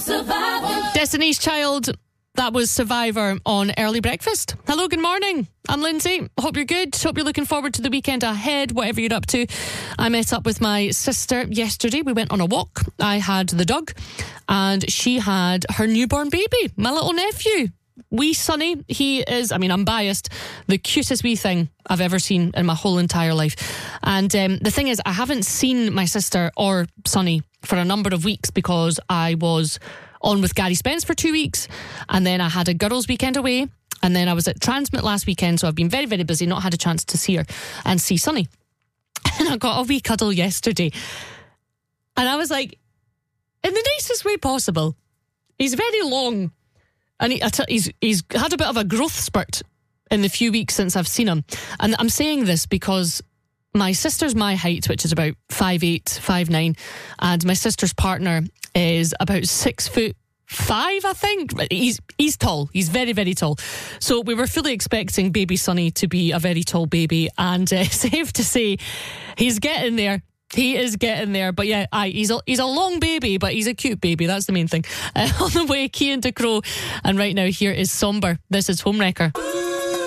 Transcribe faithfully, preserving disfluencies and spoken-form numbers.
Destiny's Child. That was Survivor on Early Breakfast. Hello, good morning. I'm Lindsay. Hope you're good. Hope you're looking forward to the weekend ahead, whatever you're up to. I met up with my sister yesterday. We went on a walk. I had the dog and she had her newborn baby, my little nephew. Wee Sonny. He is, I mean, I'm biased, the cutest wee thing I've ever seen in my whole entire life. And um, the thing is, I haven't seen my sister or Sonny for a number of weeks because I was on with Gary Spence for two weeks and then I had a girls' weekend away and then I was at Transmit last weekend, so I've been very, very busy, not had a chance to see her and see Sonny. And I got a wee cuddle yesterday and I was like, in the nicest way possible, he's very long and he, he's, he's had a bit of a growth spurt in the few weeks since I've seen him. And I'm saying this because my sister's my height, which is about five eight, five nine, and my sister's partner is about six foot five, I think. He's he's tall. He's very, very tall. So we were fully expecting baby Sonny to be a very tall baby, and uh, safe to say, he's getting there. He is getting there. But yeah, aye, he's a, he's a long baby, but he's a cute baby. That's the main thing. Uh, on the way, Cian De Crow, and right now here is Somber. This is Homewrecker.